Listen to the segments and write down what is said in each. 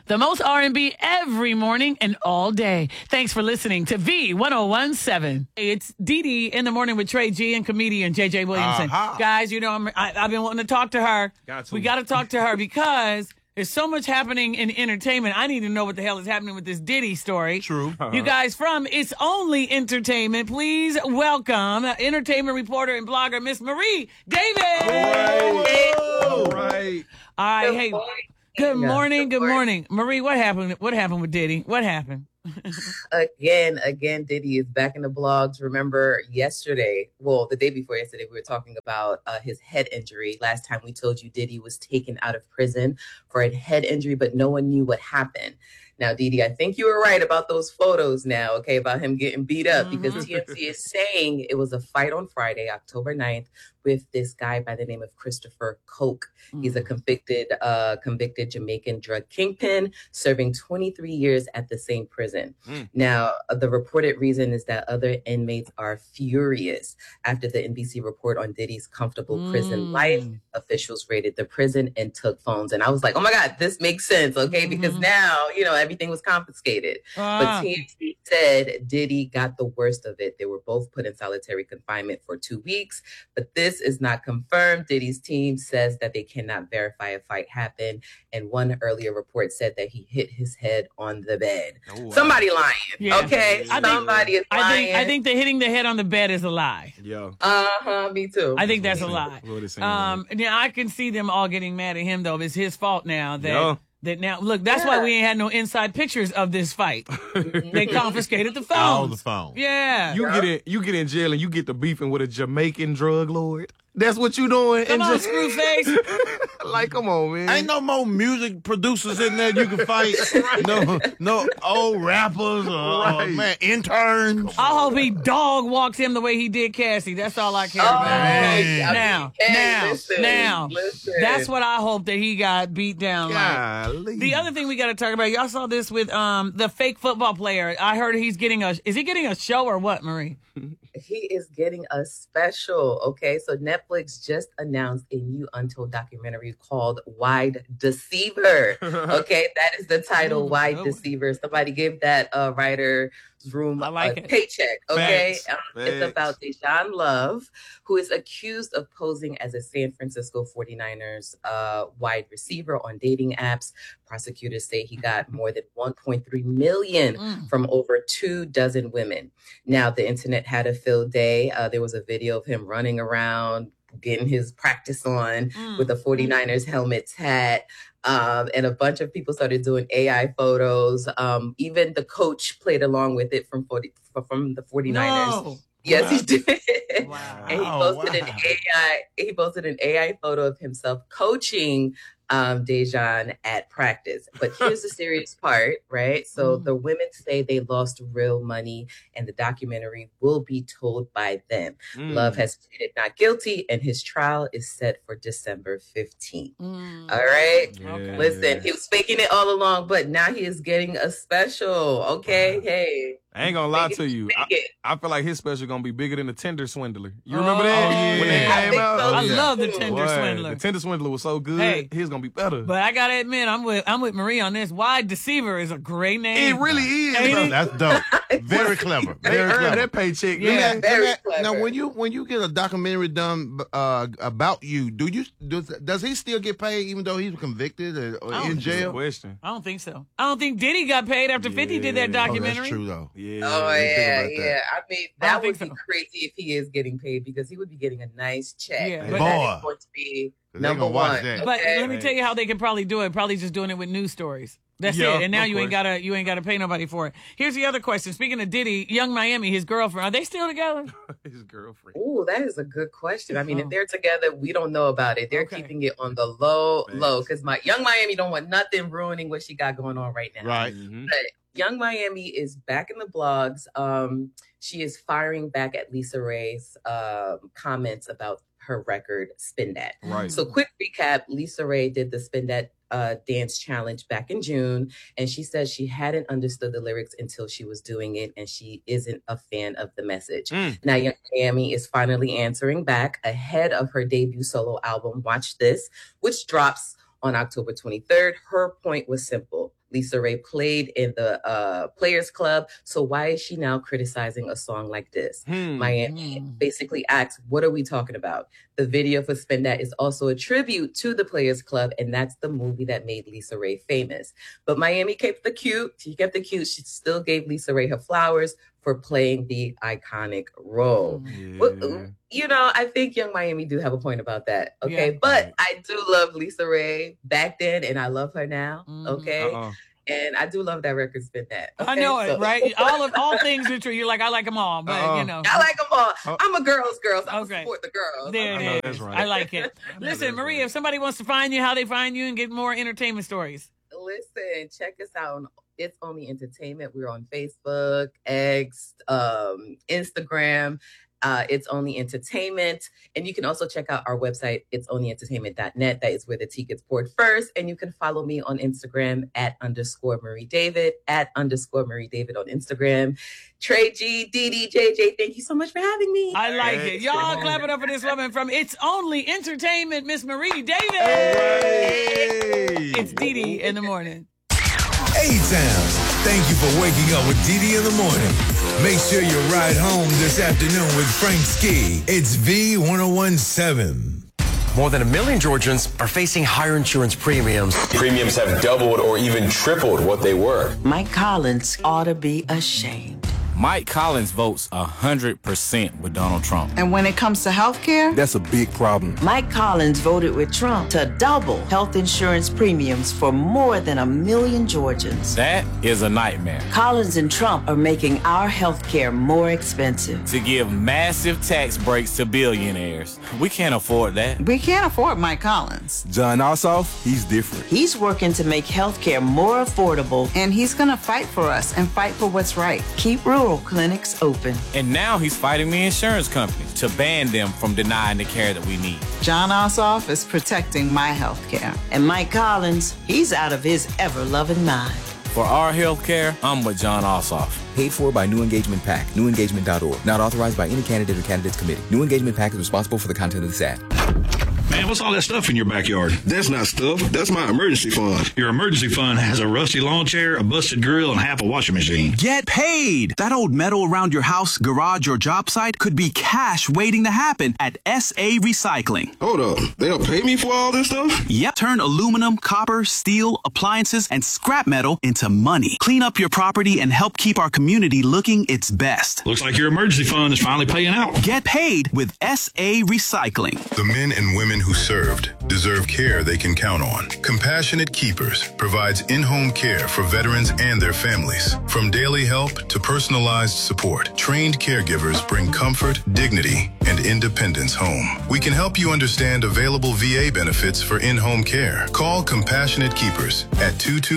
The most R&B every morning and all day. Thanks for listening to V1017. It's Dee Dee in the morning with Trey G and comedian JJ Williamson. Guys, you know, I've been wanting to talk to her. We got to talk to her because there's so much happening in entertainment. I need to know what the hell is happening with this Diddy story. True. You guys from It's Only Entertainment, please welcome entertainment reporter and blogger Miss Marie Davis. All right. All right. Hey. Good morning. Good morning. Marie, what happened? What happened with Diddy? What happened? Again, Diddy is back in the blogs. Remember yesterday, the day before yesterday, we were talking about his head injury. Last time we told you Diddy was taken out of prison for a head injury, but no one knew what happened. Now, Didi, I think you were right about those photos now, okay, about him getting beat up, because TMZ is saying it was a fight on Friday, October 9th, with this guy by the name of Christopher Koch. He's a convicted Jamaican drug kingpin, serving 23 years at the same prison. Now, the reported reason is that other inmates are furious. After the NBC report on Diddy's comfortable prison life, officials raided the prison and took phones. And I was like, oh my God, this makes sense, okay? Because now, you know, everything was confiscated. But TMZ said Diddy got the worst of it. They were both put in solitary confinement for 2 weeks, but this is not confirmed. Diddy's team says that they cannot verify a fight happened. And one earlier report said that he hit his head on the bed. Oh, wow. Somebody lying, okay? Somebody is lying. I think the hitting the head on the bed is a lie. Yeah. Me too. I think that's a lie. Yeah, I can see them all getting mad at him, though. It's his fault now that now, look, that's why we ain't had no inside pictures of this fight. They confiscated the phones. All the phones. Yeah. You get in jail and you get to beefing with a Jamaican drug lord. That's what you doing. Come on, Screwface. Like, come on, man. Ain't no more music producers in there you can fight. No old rappers or man, interns. I hope he dog walks him the way he did Cassie. That's all I care about. Now, that's what I hope that he got beat down. Like. The other thing we got to talk about, y'all saw this with the fake football player. I heard is he getting a show or what, Marie? He is getting a special, okay? So Netflix just announced a new Untold documentary called Wide Deceiver, okay? That is the title, Wide Deceiver. Somebody give that writer's room a paycheck, okay? It's about Deshaun Love, who is accused of posing as a San Francisco 49ers wide receiver on dating apps. Prosecutors say he got more than 1.3 million from over 24 women. Now, the internet had a field day. There was a video of him running around, getting his practice on with a 49ers helmet hat. And a bunch of people started doing AI photos. Even the coach played along with it from the 49ers. No. Yes, he did. Wow. And he posted an AI photo of himself coaching Dejan at practice. But here's the serious part, right? So the women say they lost real money and the documentary will be told by them. Love has pleaded not guilty and his trial is set for December 15th. All right? Okay. Listen, he was faking it all along, but now he is getting a special, okay? Hey. I ain't gonna lie to you. I feel like his special gonna be bigger than the Tinder Swindler. You remember that? When they came out? I love the Tinder Swindler. The Tinder Swindler was so good. Hey, his gonna be better. But I gotta admit, I'm with Marie on this. Wide Deceiver is a great name. It really is. That's dope. Very clever. Very clever. That paycheck. Yeah, very clever. Now, when you get a documentary done about you, does he still get paid even though he's convicted or in jail? Question. I don't think so. I don't think Diddy got paid after 50 did that documentary. That's true though. Yeah. Oh, yeah. I mean, that would be so. crazy if he is getting paid because he would be getting a nice check. Yeah, And but that is going to be number one. That. But okay? let me tell you how they can probably do it. Probably just doing it with news stories. That's it. And now you ain't gotta pay nobody for it. Here's the other question. Speaking of Diddy, Young Miami, his girlfriend, are they still together? His girlfriend. Ooh, that is a good question. I mean, if they're together, we don't know about it. They're keeping it on the low, because my Young Miami don't want nothing ruining what she got going on right now. Right. But Young Miami is back in the blogs. She is firing back at Lisa Ray's comments about her record Spin That. Right. So quick recap, Lisa Ray did the Spin That dance challenge back in June, and she said she hadn't understood the lyrics until she was doing it, and she isn't a fan of the message. Now, Young Miami is finally answering back ahead of her debut solo album, Watch This, which drops on October 23rd. Her point was simple. LisaRaye played in the Players Club. So why is she now criticizing a song like this? Miami basically asks, what are we talking about? The video for Spin That is also a tribute to the Players Club, and that's the movie that made LisaRaye famous. But Miami kept the cute. She kept the cute. She still gave LisaRaye her flowers for playing the iconic role. Yeah. I think Young Miami do have a point about that. Okay. Yeah. But I do love LisaRaye back then, and I love her now. Okay. And I do love that record, Spin That. Okay? I know it, right? All things are true. You're like, I like them all, but I like them all. I'm a girl's girl, so I support the girls. There it is. Right. I like it. Listen, Maria, if somebody wants to find you, how they find you and get more entertainment stories. Listen, check us out on It's Only Entertainment. We're on Facebook, X, Instagram. It's Only Entertainment. And you can also check out our website, itsonlyentertainment.net. That is where the tea gets poured first. And you can follow me on Instagram @_MarieDavid, @_MarieDavid on Instagram. Trey G, Dee, JJ, thank you so much for having me. I like it. Y'all clap it up for this woman from It's Only Entertainment, Miss Marie David. Hey. It's Dee in the morning. A-Towns, thank you for waking up with Dee in the morning. Make sure you ride home this afternoon with Frank Ski. It's V1017. More than 1 million Georgians are facing higher insurance premiums. Premiums have doubled or even tripled what they were. Mike Collins ought to be ashamed. Mike Collins votes 100% with Donald Trump. And when it comes to health care, that's a big problem. Mike Collins voted with Trump to double health insurance premiums for more than 1 million Georgians. That is a nightmare. Collins and Trump are making our health care more expensive. To give massive tax breaks to billionaires. We can't afford that. We can't afford Mike Collins. Jon Ossoff, he's different. He's working to make health care more affordable. And he's going to fight for us and fight for what's right. Keep rural clinics open. And now he's fighting the insurance companies to ban them from denying the care that we need. Jon Ossoff is protecting my health care. And Mike Collins, he's out of his ever-loving mind. For our health care, I'm with Jon Ossoff. Paid for by New Engagement PAC, newengagement.org. Not authorized by any candidate or candidates committee. New Engagement PAC is responsible for the content of this ad. Man, what's all that stuff in your backyard? That's not stuff. That's my emergency fund. Your emergency fund has a rusty lawn chair, a busted grill, and half a washing machine. Get paid! That old metal around your house, garage, or job site could be cash waiting to happen at SA Recycling. Hold up. They'll pay me for all this stuff? Yep. Turn aluminum, copper, steel, appliances, and scrap metal into money. Clean up your property and help keep our community looking its best. Looks like your emergency fund is finally paying out. Get paid with SA Recycling. The men and women who served deserve care they can count on. Compassionate Keepers provides in-home care for veterans and their families. From daily help to personalized support, trained caregivers bring comfort, dignity, and independence home. We can help you understand available VA benefits for in-home care. Call Compassionate Keepers at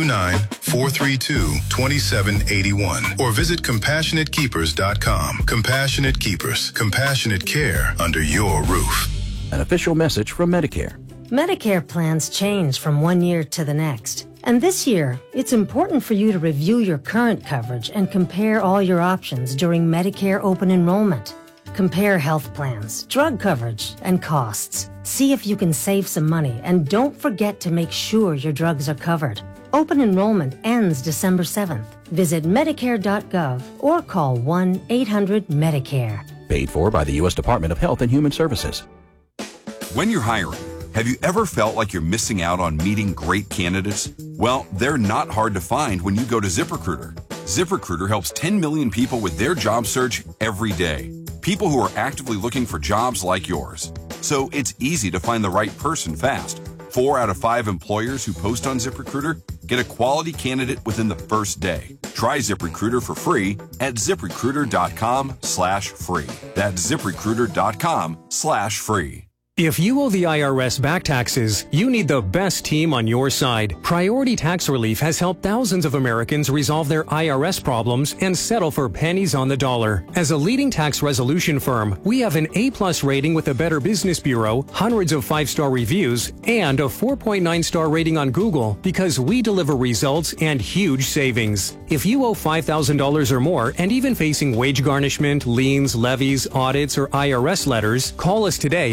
229-432-2781 or visit CompassionateKeepers.com. Compassionate Keepers. Compassionate care under your roof. An official message from Medicare. Medicare plans change from one year to the next. And this year, it's important for you to review your current coverage and compare all your options during Medicare open enrollment. Compare health plans, drug coverage, and costs. See if you can save some money, and don't forget to make sure your drugs are covered. Open enrollment ends December 7th. Visit Medicare.gov or call 1-800-MEDICARE. Paid for by the U.S. Department of Health and Human Services. When you're hiring, have you ever felt like you're missing out on meeting great candidates? Well, they're not hard to find when you go to ZipRecruiter. ZipRecruiter helps 10 million people with their job search every day. People who are actively looking for jobs like yours. So it's easy to find the right person fast. 4 out of 5 employers who post on ZipRecruiter get a quality candidate within the first day. Try ZipRecruiter for free at ZipRecruiter.com/free. That's ZipRecruiter.com/free. If you owe the IRS back taxes, you need the best team on your side. Priority Tax Relief has helped thousands of Americans resolve their IRS problems and settle for pennies on the dollar. As a leading tax resolution firm, we have an A+ rating with the Better Business Bureau, hundreds of 5-star reviews, and a 4.9-star rating on Google because we deliver results and huge savings. If you owe $5,000 or more and even facing wage garnishment, liens, levies, audits, or IRS letters, call us today at 800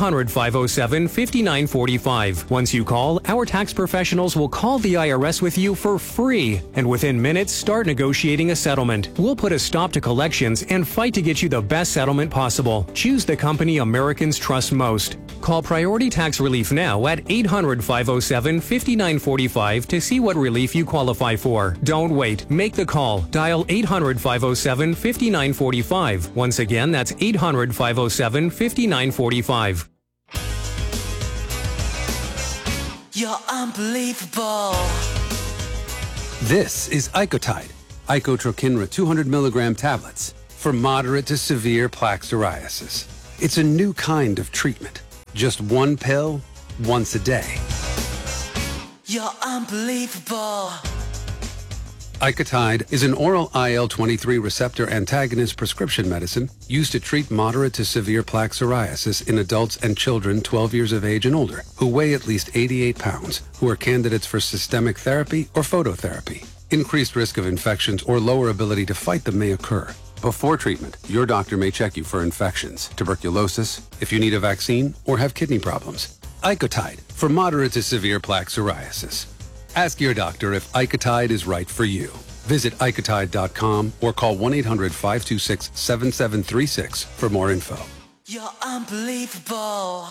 800-507-5945. Once you call, our tax professionals will call the IRS with you for free. And within minutes, start negotiating a settlement. We'll put a stop to collections and fight to get you the best settlement possible. Choose the company Americans trust most. Call Priority Tax Relief now at 800-507-5945 to see what relief you qualify for. Don't wait. Make the call. Dial 800-507-5945. Once again, that's 800-507-5945. You're unbelievable. This is Icotide, Icotrokinra 200 milligram tablets for moderate to severe plaque psoriasis. It's a new kind of treatment. Just one pill, once a day. You're unbelievable. Icotide is an oral IL-23 receptor antagonist prescription medicine used to treat moderate to severe plaque psoriasis in adults and children 12 years of age and older who weigh at least 88 pounds, who are candidates for systemic therapy or phototherapy. Increased risk of infections or lower ability to fight them may occur. Before treatment, your doctor may check you for infections, tuberculosis, if you need a vaccine, or have kidney problems. Icotide for moderate to severe plaque psoriasis. Ask your doctor if Icotide is right for you. Visit Icotide.com or call 1-800-526-7736 for more info. You're unbelievable.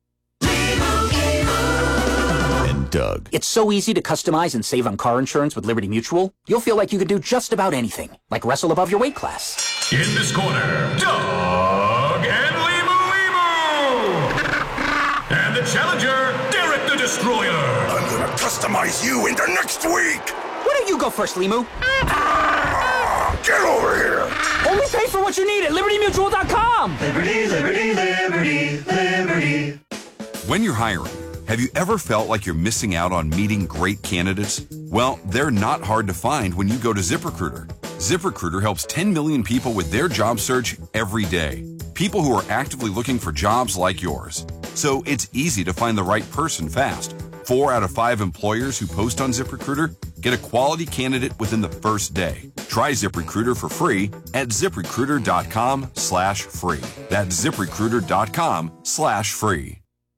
And Doug. It's so easy to customize and save on car insurance with Liberty Mutual. You'll feel like you can do just about anything, like wrestle above your weight class. In this corner, Doug and Limu. And the challenger, Derek the Destroyer. I'm gonna customize you into next week. Why don't you go first, Limu? Get over here. Only pay for what you need at LibertyMutual.com. Liberty, liberty, liberty, liberty. When you're hiring, have you ever felt like you're missing out on meeting great candidates? Well, they're not hard to find when you go to ZipRecruiter. ZipRecruiter helps 10 million people with their job search every day. People who are actively looking for jobs like yours. So it's easy to find the right person fast. 4 out of 5 employers who post on ZipRecruiter get a quality candidate within the first day. Try ZipRecruiter for free at ZipRecruiter.com/free. That's ZipRecruiter.com/free.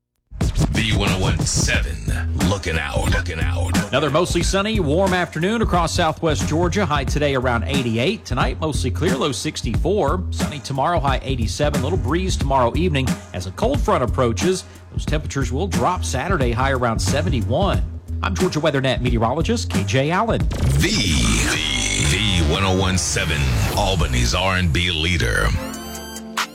B1017, looking out. Another mostly sunny, warm afternoon across southwest Georgia. High today around 88. Tonight, mostly clear, low 64. Sunny tomorrow, high 87. Little breeze tomorrow evening. As a cold front approaches, those temperatures will drop Saturday, high around 71. I'm Georgia WeatherNet meteorologist KJ Allen. V1017, Albany's R&B leader.